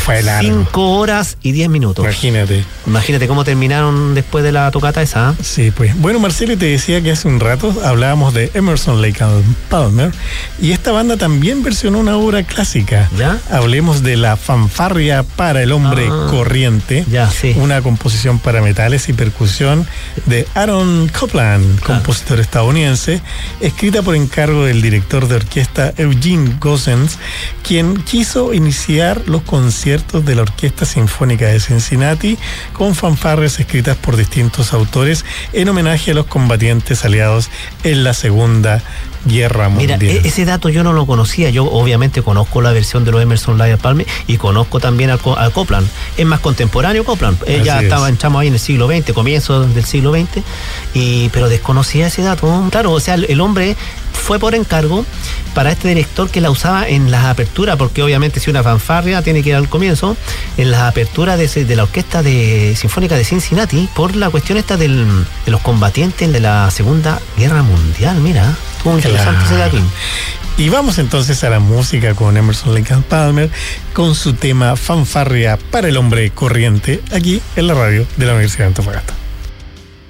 Fue largo. 5 horas y 10 minutos. Imagínate cómo terminaron después de la tocata esa. Sí, pues. Bueno, Marcelo, te decía que hace un rato hablábamos de Emerson, Lake and Palmer, y esta banda también versionó una obra clásica. ¿Ya? Hablemos de la fanfarria para el hombre corriente, ya, sí. Una composición para metales y percusión de Aaron Copland, compositor estadounidense, escrita por encargo del director de orquesta Eugene Gossens, quien quiso iniciar los conciertos de la Orquesta Sinfónica de Cincinnati con fanfarrias escritas por distintos autores en homenaje a los combatientes aliados en la Segunda Guerra Mundial. Mira, ese dato yo no lo conocía. Yo obviamente conozco la versión de los Emerson, Lake and Palmer y conozco también al Copland. Es más contemporáneo Copland. Ya estaba enchamos ahí en el siglo XX, comienzo del siglo XX, pero desconocía ese dato. Claro, o sea, el hombre fue por encargo para este director que la usaba en las aperturas, porque obviamente si una fanfarria tiene que ir al comienzo, en las aperturas de la Orquesta Sinfónica de Cincinnati, por la cuestión esta de los combatientes de la Segunda Guerra Mundial. Mira, estuvo muy interesante ese dato. Y vamos entonces a la música con Emerson, Lake and Palmer, con su tema Fanfarria para el hombre corriente, aquí en la radio de la Universidad de Antofagasta.